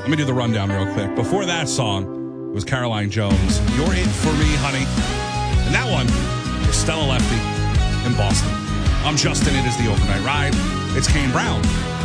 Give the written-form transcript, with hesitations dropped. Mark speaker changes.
Speaker 1: Let me do the rundown real quick. Before that song was Caroline Jones, You're It For Me, Honey. And that one is Stella Lefty in Boston. I'm Justin. It is the Overnight Ride. It's Kane Brown